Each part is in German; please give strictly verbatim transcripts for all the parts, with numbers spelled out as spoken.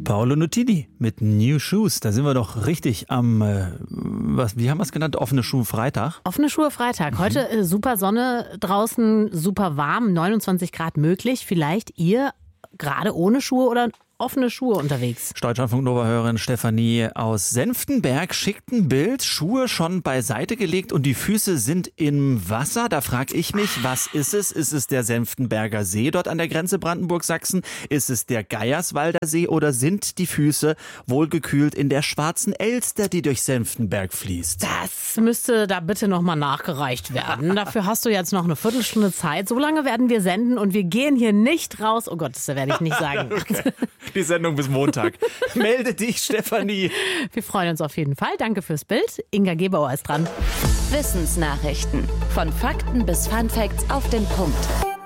Paolo Nutini mit New Shoes. Da sind wir doch richtig am, äh, was, wie haben wir es genannt? Offene Schuhe Freitag. Offene Schuhe Freitag. Heute äh, super Sonne draußen, super warm, neunundzwanzig Grad möglich. Vielleicht ihr gerade ohne Schuhe oder offene Schuhe unterwegs. Deutschlandfunk Nova-Hörerin Stefanie aus Senftenberg schickt ein Bild, Schuhe schon beiseite gelegt und die Füße sind im Wasser. Da frage ich mich, was ist es? Ist es der Senftenberger See dort an der Grenze Brandenburg-Sachsen? Ist es der Geierswalder See oder sind die Füße wohlgekühlt in der schwarzen Elster, die durch Senftenberg fließt? Das müsste da bitte nochmal nachgereicht werden. Dafür hast du jetzt noch eine Viertelstunde Zeit. So lange werden wir senden und wir gehen hier nicht raus. Oh Gott, das werde ich nicht sagen. Okay. Die Sendung bis Montag. Melde dich, Stefanie. Wir freuen uns auf jeden Fall. Danke fürs Bild. Inga Gebauer ist dran. Wissensnachrichten. Von Fakten bis Funfacts auf den Punkt.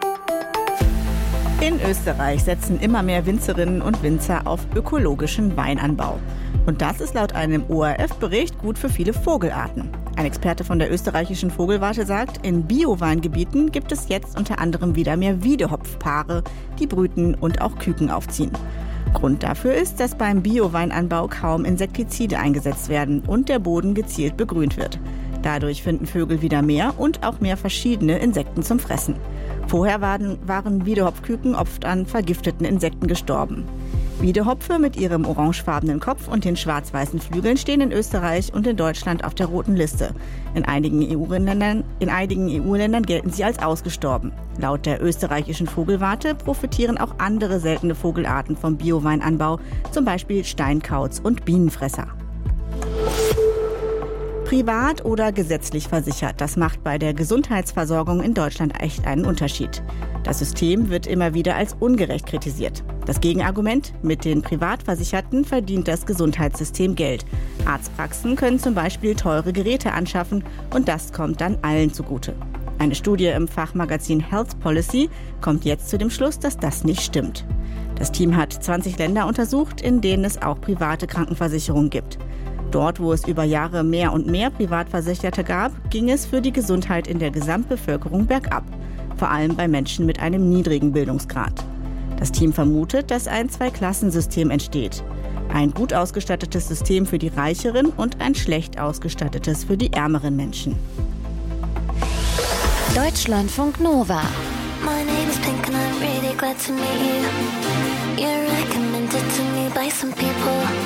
In Österreich setzen immer mehr Winzerinnen und Winzer auf ökologischen Weinanbau. Und das ist laut einem O R F-Bericht gut für viele Vogelarten. Ein Experte von der österreichischen Vogelwarte sagt, in Bio-Weingebieten gibt es jetzt unter anderem wieder mehr Wiedehopfpaare, die brüten und auch Küken aufziehen. Grund dafür ist, dass beim Bio-Weinanbau kaum Insektizide eingesetzt werden und der Boden gezielt begrünt wird. Dadurch finden Vögel wieder mehr und auch mehr verschiedene Insekten zum Fressen. Vorher waren, waren Wiedehopfküken oft an vergifteten Insekten gestorben. Wiedehopfe mit ihrem orangefarbenen Kopf und den schwarz-weißen Flügeln stehen in Österreich und in Deutschland auf der roten Liste. In einigen E U-Ländern, in einigen E U-Ländern gelten sie als ausgestorben. Laut der österreichischen Vogelwarte profitieren auch andere seltene Vogelarten vom Bio-Weinanbau, zum Beispiel Steinkauz und Bienenfresser. Privat oder gesetzlich versichert, das macht bei der Gesundheitsversorgung in Deutschland echt einen Unterschied. Das System wird immer wieder als ungerecht kritisiert. Das Gegenargument: Mit den Privatversicherten verdient das Gesundheitssystem Geld. Arztpraxen können zum Beispiel teure Geräte anschaffen und das kommt dann allen zugute. Eine Studie im Fachmagazin Health Policy kommt jetzt zu dem Schluss, dass das nicht stimmt. Das Team hat zwanzig Länder untersucht, in denen es auch private Krankenversicherungen gibt. Dort, wo es über Jahre mehr und mehr Privatversicherte gab, ging es für die Gesundheit in der Gesamtbevölkerung bergab. Vor allem bei Menschen mit einem niedrigen Bildungsgrad. Das Team vermutet, dass ein Zwei-Klassen-System entsteht. Ein gut ausgestattetes System für die reicheren und ein schlecht ausgestattetes für die ärmeren Menschen. Deutschlandfunk Nova. My name is Pink and I'm really glad to meet you. You're recommended to me by some people.